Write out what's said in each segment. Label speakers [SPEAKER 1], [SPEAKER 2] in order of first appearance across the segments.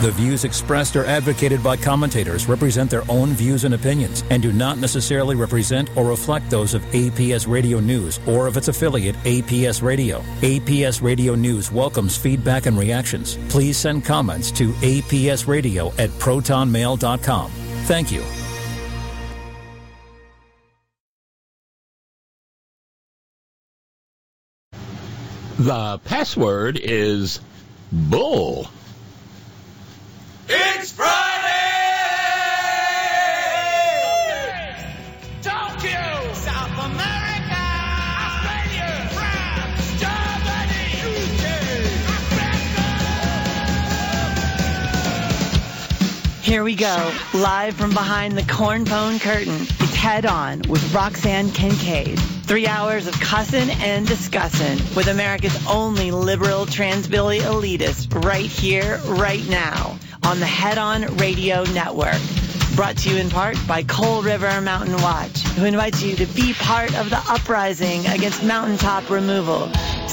[SPEAKER 1] The views expressed or advocated by commentators represent their own views and opinions and do not necessarily represent or reflect those of APS Radio News or of its affiliate, APS Radio. APS Radio News welcomes feedback and reactions. Please send comments to apsradio@protonmail.com. Thank you.
[SPEAKER 2] The password is bull.
[SPEAKER 3] It's Friday! Tokyo! South America! Australia! France! Germany! UK! Africa!
[SPEAKER 4] Here we go, live from behind the cornpone curtain. It's Head On with Roxanne Kincaid. 3 hours of cussin' and discussin' with America's only liberal trans-billy elitist right here, right now, on the Head On Radio Network. Brought to you in part by Coal River Mountain Watch, who invites you to be part of the uprising against mountaintop removal.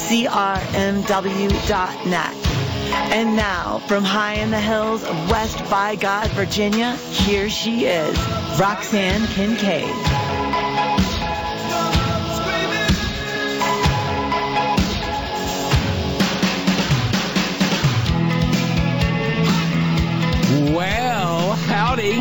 [SPEAKER 4] CRMW.net. And now, from high in the hills of West by God, Virginia, here she is, Roxanne Kincaid.
[SPEAKER 2] Well, howdy.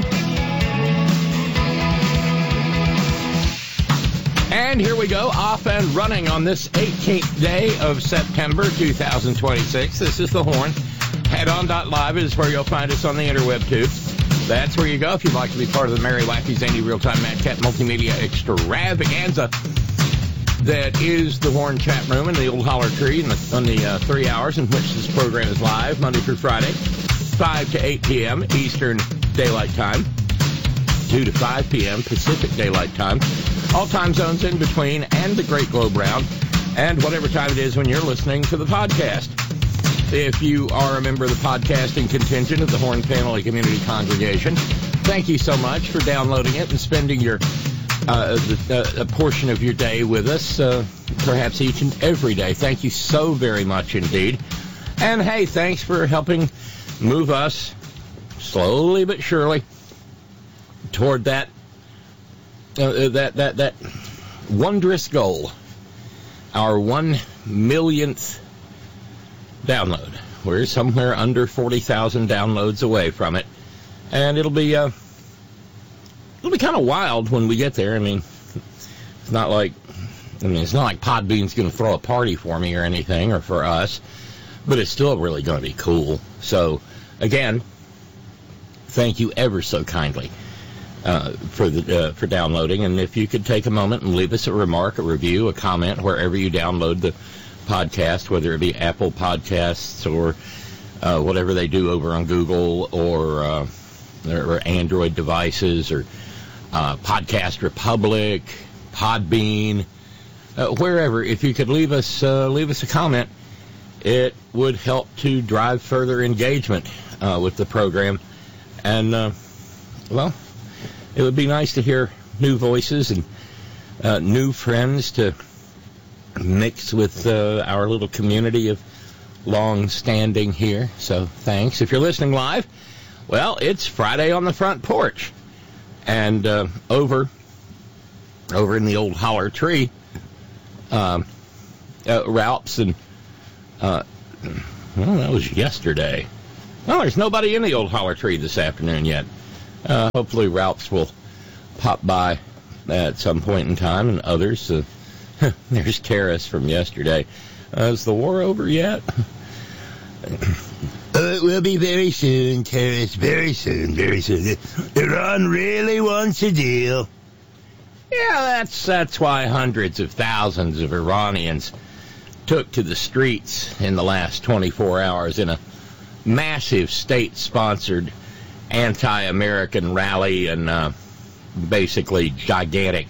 [SPEAKER 2] And here we go, off and running on this 18th day of September 2026. This is The Horn. Headon.live is where you'll find us on the interweb tube. That's where you go if you'd like to be part of the Merry, Wacky, Zany, Real-Time Madcat Multimedia Extravaganza. That is the Horn chat room in the Old Holler Tree on the 3 hours in which this program is live, Monday through Friday, 5 to 8 p.m. Eastern Daylight Time, 2 to 5 p.m. Pacific Daylight Time. All time zones in between and the Great Globe Round, and whatever time it is when you're listening to the podcast. If you are a member of the podcasting contingent of the Horn Family Community Congregation, thank you so much for downloading it and spending your a portion of your day with us, perhaps each and every day. Thank you so very much indeed. And hey, thanks for helping move us slowly but surely toward that wondrous goal, our 1 millionth download. We're somewhere under 40,000 downloads away from it, and it'll be kind of wild when we get there. I mean, it's not like Podbean's going to throw a party for me or anything, or for us, but it's still really going to be cool. So, again, thank you ever so kindly for downloading. And if you could take a moment and leave us a remark, a review, a comment, wherever you download the podcast, whether it be Apple Podcasts or whatever they do over on Google or Android devices or Podcast Republic, Podbean, wherever. If you could leave us a comment, it would help to drive further engagement with the program. And, well, it would be nice to hear new voices and new friends to mix with our little community of long-standing here. So thanks. If you're listening live, well, it's Friday on the Front Porch. And over in the Old Holler Tree, Ralph's and, well, that was yesterday. Well, there's nobody in the Old Holler Tree this afternoon yet. Hopefully Ralph's will pop by at some point in time, and others. There's Karis from yesterday. Is the war over yet?
[SPEAKER 5] It will be very soon, Karis. Very soon, very soon. Iran really wants a deal.
[SPEAKER 2] Yeah, that's why hundreds of thousands of Iranians took to the streets in the last 24 hours in a massive state-sponsored anti-American rally and basically gigantic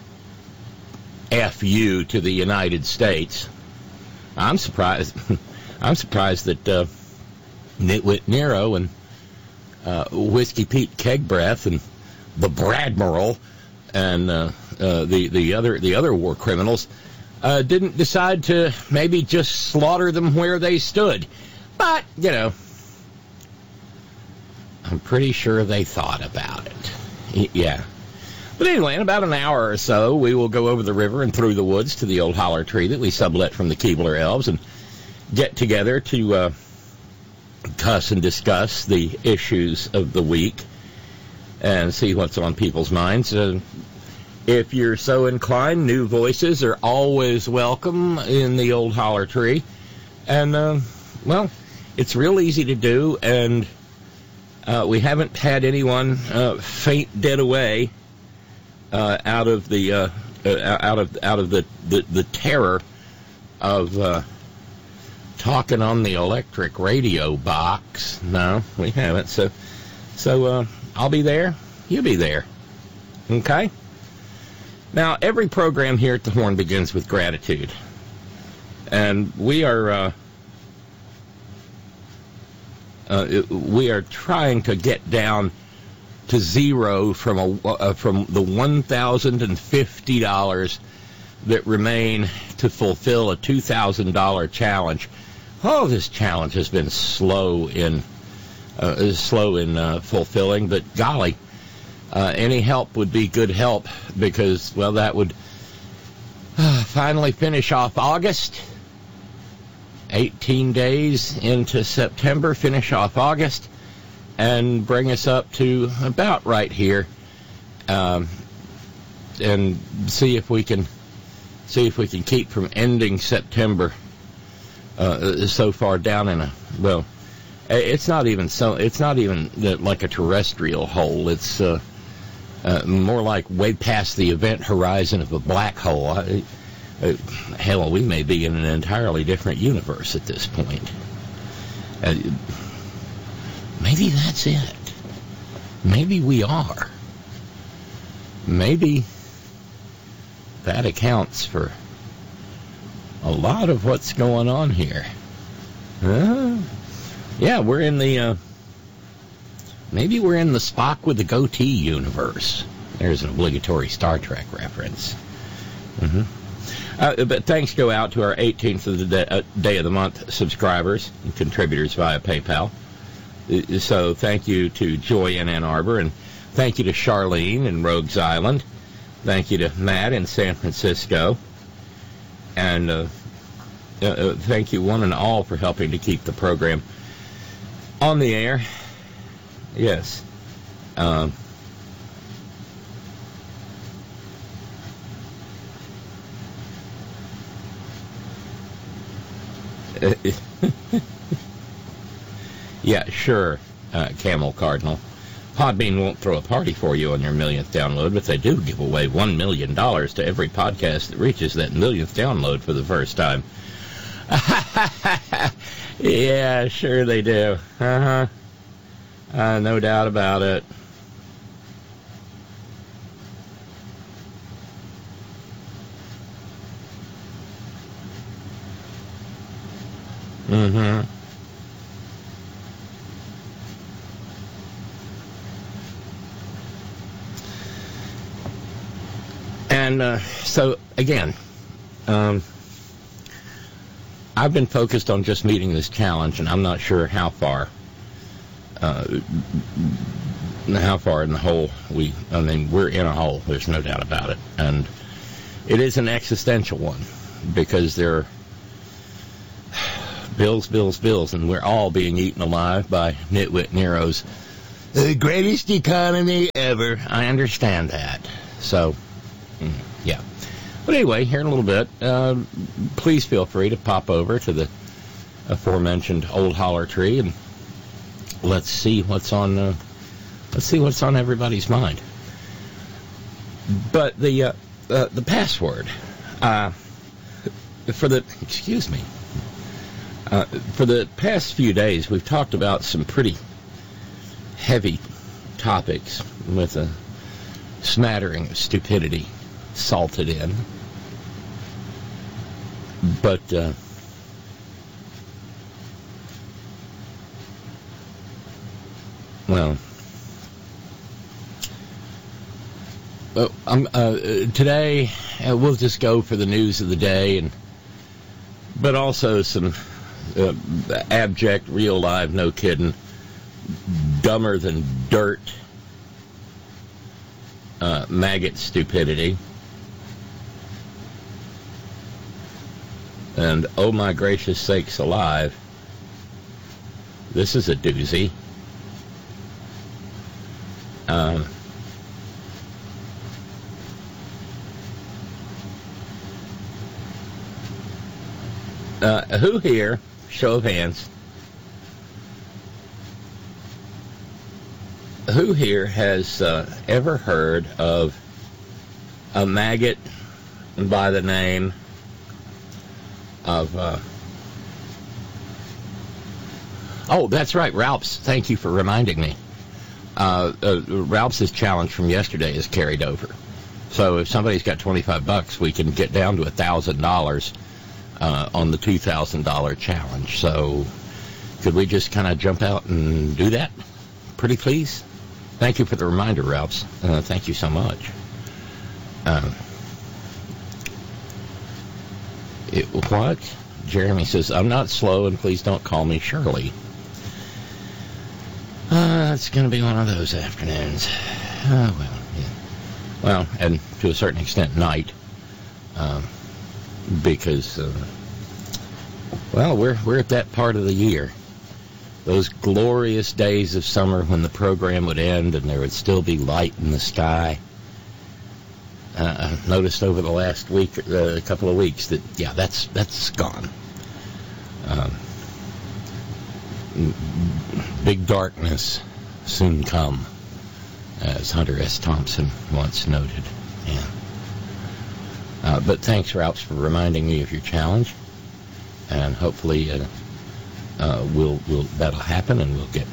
[SPEAKER 2] FU to the United States. I'm surprised that Nitwit Nero and Whiskey Pete Kegbreath and the Bradmiral and the other war criminals didn't decide to maybe just slaughter them where they stood. But, you know, I'm pretty sure they thought about it. Yeah. But anyway, in about an hour or so, we will go over the river and through the woods to the old holler tree that we sublet from the Keebler Elves and get together to cuss and discuss the issues of the week and see what's on people's minds. If you're so inclined, new voices are always welcome in the old holler tree. And, well, it's real easy to do, and we haven't had anyone faint dead away out of the terror of talking on the electric radio box. No, we haven't. So I'll be there. You'll be there. Okay? Now, every program here at the Horn begins with gratitude. And we are trying to get down to zero from the $1,050 that remain to fulfill a $2,000 challenge. Oh, this challenge has been slow in fulfilling, but golly, any help would be good help because, well, that would finally finish off August. 18 days into September, finish off August, and bring us up to about right here, and see if we can keep from ending September so far down in it's not even like a terrestrial hole. It's more like way past the event horizon of a black hole. Hell, we may be in an entirely different universe at this point. Maybe that's it. Maybe we are. Maybe that accounts for a lot of what's going on here. Yeah, we're in the maybe we're in the Spock with the goatee universe. There's an obligatory Star Trek reference. But thanks go out to our 18th of the day of the month subscribers and contributors via PayPal. So thank you to Joy in Ann Arbor, and thank you to Charlene in Rogues Island. Thank you to Matt in San Francisco. And thank you one and all for helping to keep the program on the air. Yes. Yeah, sure, Camel Cardinal. Podbean won't throw a party for you on your millionth download, but they do give away $1 million to every podcast that reaches that millionth download for the first time. Yeah, sure they do. No doubt about it. And so, again, I've been focused on just meeting this challenge, and I'm not sure how far in the hole we're in a hole. There's no doubt about it. And it is an existential one because there are bills, and we're all being eaten alive by Nitwit Nero's the greatest economy ever. I understand that. So, yeah. But anyway, here in a little bit, please feel free to pop over to the aforementioned Old Holler Tree, and let's see what's on everybody's mind. But the password for the past few days, we've talked about some pretty heavy topics with a smattering of stupidity salted in. But today we'll just go for the news of the day, but also some abject, real live, no kidding dumber than dirt maggot stupidity. And oh my gracious sakes alive, this is a doozy. Who here, show of hands, who here has ever heard of a maggot by the name of... oh, that's right, Ralph's. Thank you for reminding me. Ralph's challenge from yesterday is carried over. So if somebody's got $25, we can get down to $1,000 on the $2,000 challenge. So could we just kind of jump out and do that? Pretty please? Thank you for the reminder, Ralph's. Thank you so much. What? Jeremy says, I'm not slow, and please don't call me Shirley. It's going to be one of those afternoons. Well, yeah. Well, and to a certain extent, night. Because, well, we're at that part of the year. Those glorious days of summer when the program would end and there would still be light in the sky. I noticed over the last week, a couple of weeks, that, yeah, that's gone. Big darkness soon come, as Hunter S. Thompson once noted. Yeah. But thanks, Ralph, for reminding me of your challenge, and hopefully we'll that'll happen, and we'll get.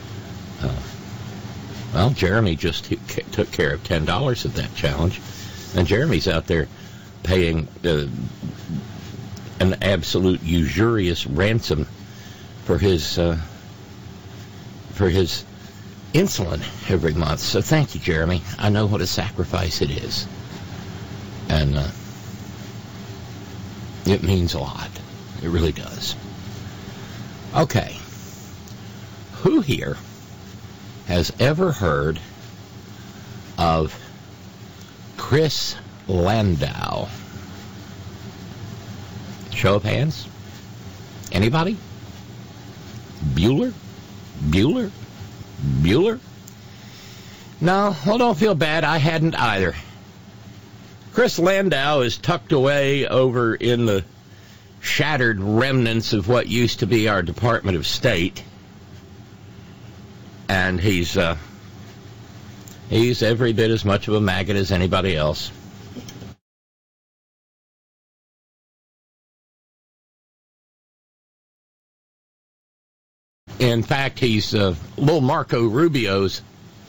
[SPEAKER 2] Well, Jeremy just took care of $10 of that challenge, and Jeremy's out there paying an absolute usurious ransom for his insulin every month. So thank you, Jeremy. I know what a sacrifice it is, and it means a lot. It really does. Okay, who here has ever heard of Chris Landau? Show of hands. Anybody? Bueller? No, well, don't feel bad. I hadn't either. Chris Landau is tucked away over in the shattered remnants of what used to be our Department of State. And he's every bit as much of a maggot as anybody else. In fact, he's little Marco Rubio's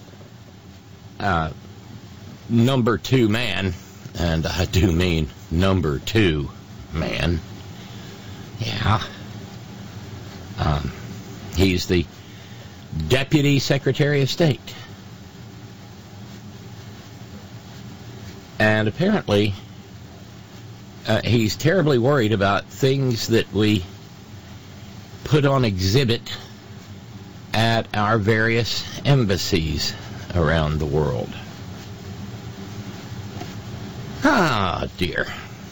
[SPEAKER 2] number 2 man, and I do mean number 2 man. Yeah. He's the Deputy Secretary of State. And apparently, he's terribly worried about things that we put on exhibit at our various embassies around the world. Ah, dear.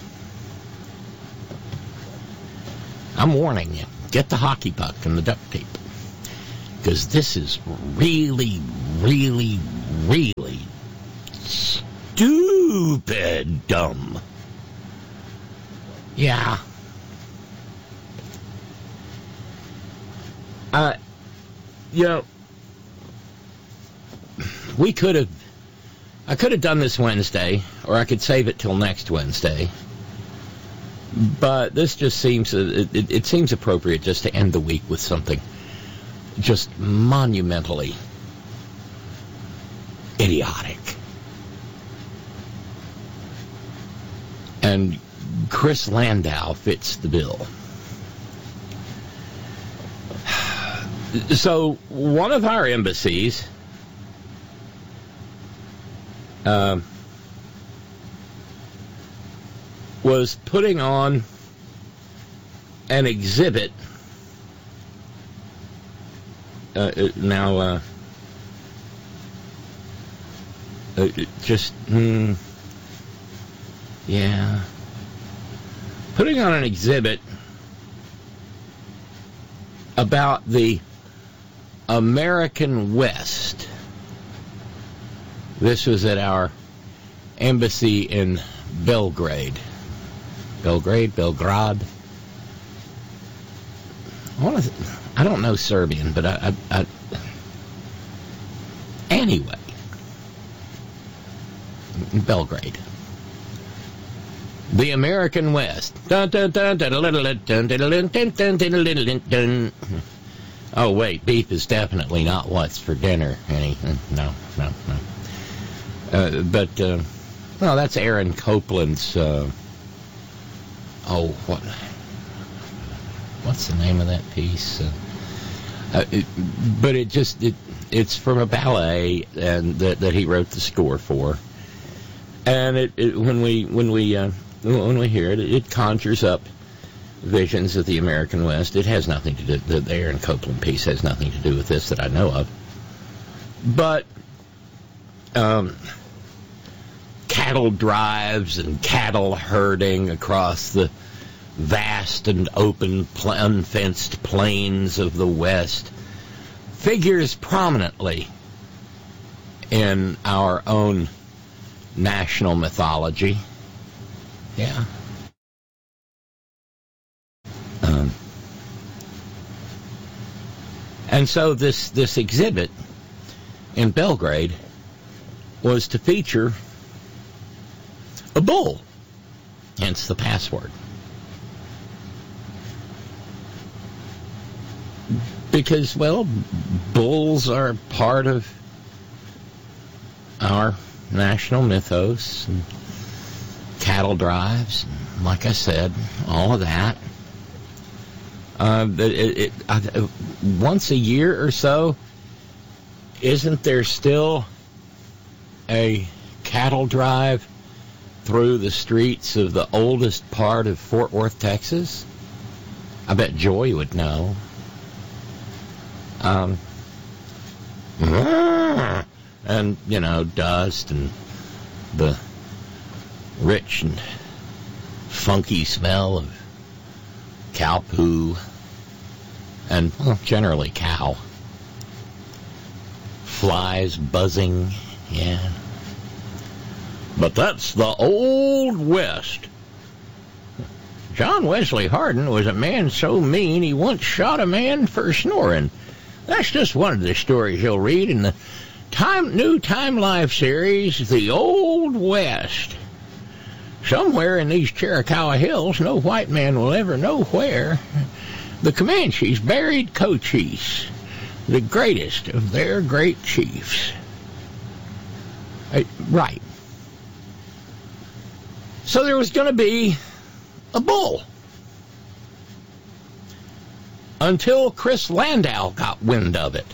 [SPEAKER 2] I'm warning you, get the hockey puck and the duct tape. Because this is really, really, really stupid dumb. Yeah. You know, I could have done this Wednesday, or I could save it till next Wednesday. But this just seems, it seems appropriate just to end the week with something just monumentally idiotic. And Chris Landau fits the bill. So, one of our embassies was putting on an exhibit. Now, Yeah. Putting on an exhibit about the American West. This was at our embassy in Belgrade. Belgrade? I don't know Serbian, but I anyway. Belgrade. The American West. Oh, wait, beef is definitely not what's for dinner, Henny. No. Well, that's Aaron Copland's, what's the name of that piece? But it's from a ballet and that he wrote the score for. And when we hear it, it conjures up visions of the American West. It has nothing to do. The Aaron Copland piece has nothing to do with this that I know of. But cattle drives and cattle herding across the vast and open, unfenced plains of the West figures prominently in our own national mythology. Yeah. And so this exhibit in Belgrade was to feature a bull, hence the password. Because, well, bulls are part of our national mythos, and cattle drives, and like I said, all of that. Once a year or so, isn't there still a cattle drive through the streets of the oldest part of Fort Worth, Texas? I bet Joy would know. And, dust and the rich and funky smell of cow poo and, well, generally cow. Flies buzzing, yeah. But that's the Old West. John Wesley Hardin was a man so mean he once shot a man for snoring. That's just one of the stories you'll read in the new Time Life series, The Old West. Somewhere in these Chiricahua Hills, no white man will ever know where, the Comanches buried Cochise, the greatest of their great chiefs. Right. So there was going to be a bull. Until Chris Landau got wind of it.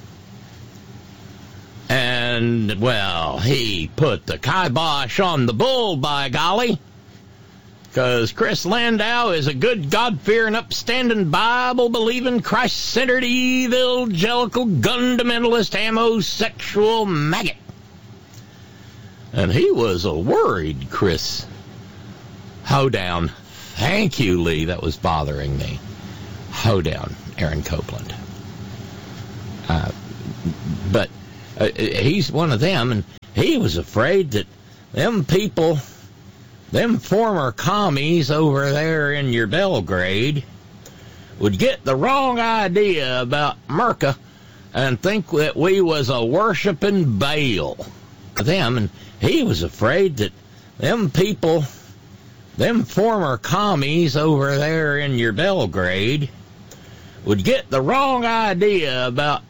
[SPEAKER 2] And, well, he put the kibosh on the bull, by golly. Because Chris Landau is a good, God-fearing, upstanding, Bible-believing, Christ-centered, evangelical, fundamentalist, homosexual maggot. And he was a worried Chris Hoedown. Thank you, Lee. That was bothering me. Hoedown, Aaron Copland. But he's one of them, and he was afraid that them people, them former commies over there in your Belgrade, would get the wrong idea about Merca and think that we was a worshiping Baal. Them, and he was afraid that them people, them former commies over there in your Belgrade, would get the wrong idea about